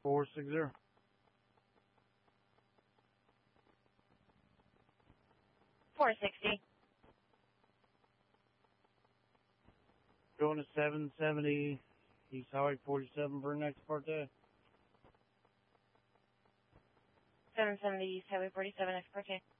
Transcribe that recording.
460. $460. Going to 770 East Highway 47 for next parte. 770 East Highway 47, next party.